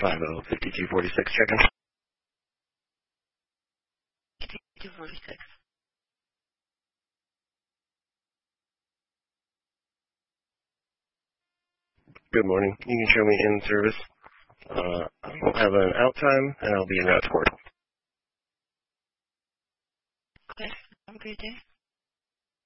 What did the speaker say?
505246, checking. 5246. Good morning. You can show me in service. I'll have an out time, and I'll be in route to court. Okay. Have a great day.